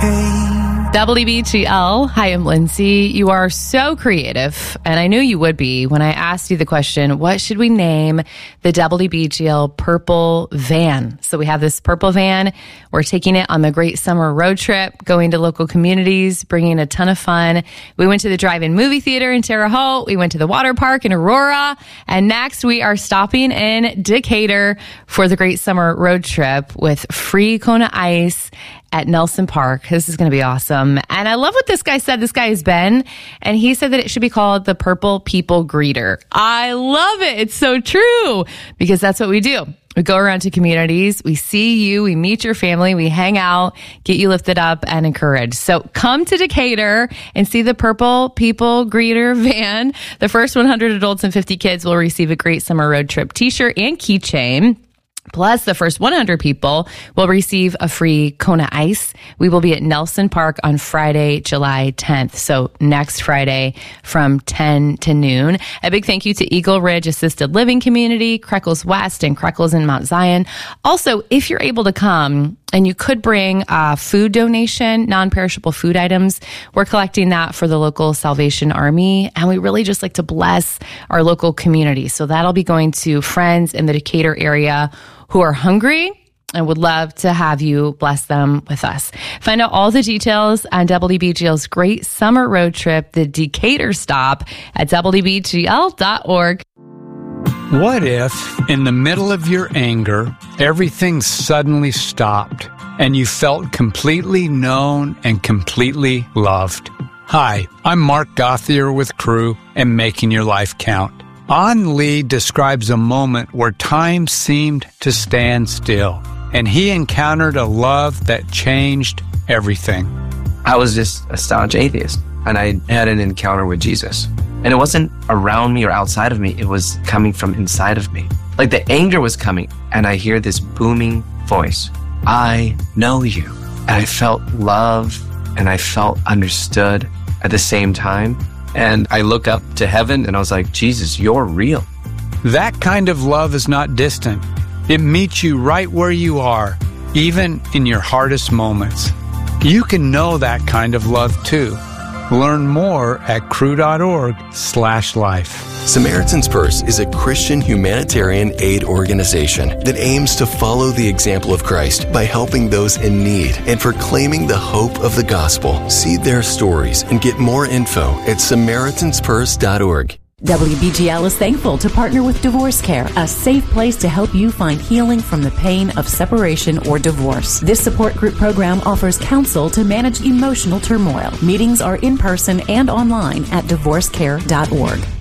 WBGL. Hi, I'm Lindsay. You are so creative, and I knew you would be when I asked you the question, what should we name the WBGL purple van? So we have this purple van. We're taking it on the Great Summer Road Trip, going to local communities, bringing a ton of fun. We went to the drive-in movie theater in Terre Haute. We went to the water park in Aurora. And next, we are stopping in Decatur for the Great Summer Road Trip with free Kona Ice at Nelson Park. This is going to be awesome. And I love what this guy said. This guy is Ben, and he said that it should be called the Purple People Greeter. I love it. It's so true, because that's what we do. We go around to communities, we see you, we meet your family, we hang out, get you lifted up and encouraged. So come to Decatur and see the Purple People Greeter van. The first 100 adults and 50 kids will receive a Great Summer Road Trip t-shirt and keychain. Plus, the first 100 people will receive a free Kona Ice. We will be at Nelson Park on Friday, July 10th. So next Friday from 10 to noon. A big thank you to Eagle Ridge Assisted Living Community, Creckles West, and Creckles in Mount Zion. Also, if you're able to come, and you could bring a food donation, non-perishable food items. We're collecting that for the local Salvation Army. And we really just like to bless our local community. So that'll be going to friends in the Decatur area who are hungry and would love to have you bless them with us. Find out all the details on WBGL's Great Summer Road Trip, the Decatur stop, at WBGL.org. What if, in the middle of your anger, everything suddenly stopped and you felt completely known and completely loved? Hi, I'm Mark Gothier with Crew and Making Your Life Count. An Lee describes a moment where time seemed to stand still, and he encountered a love that changed everything. I was just a staunch atheist, and I had an encounter with Jesus. And it wasn't around me or outside of me. It was coming from inside of me. Like the anger was coming, and I hear this booming voice. I know you. And I felt love, and I felt understood at the same time. And I looked up to heaven, and I was like, Jesus, you're real. That kind of love is not distant. It meets you right where you are, even in your hardest moments. You can know that kind of love, too. Learn more at crew.org/life. Samaritan's Purse is a Christian humanitarian aid organization that aims to follow the example of Christ by helping those in need and proclaiming the hope of the gospel. See their stories and get more info at SamaritansPurse.org. WBGL is thankful to partner with Divorce Care, a safe place to help you find healing from the pain of separation or divorce. This support group program offers counsel to manage emotional turmoil. Meetings are in person and online at divorcecare.org.